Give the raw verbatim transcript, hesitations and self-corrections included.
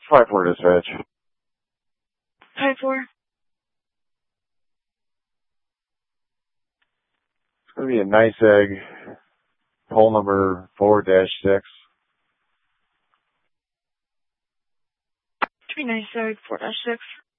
Five four dispatch. Five four. It's going to be a nice egg. Pole number four dash six. Three nine seven four dash six.